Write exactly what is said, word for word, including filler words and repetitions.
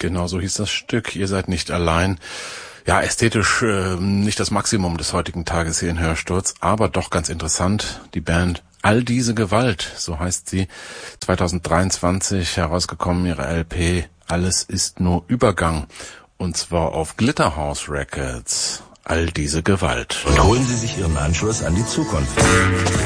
Genau so hieß das Stück. Ihr seid nicht allein. Ja, ästhetisch äh, nicht das Maximum des heutigen Tages hier in Hörsturz, aber doch ganz interessant. Die Band All diese Gewalt, so heißt sie, zwanzig dreiundzwanzig herausgekommen, ihre L P Alles ist nur Übergang. Und zwar auf Glitterhouse Records. All diese Gewalt. Und holen Sie sich Ihren Anschluss an die Zukunft.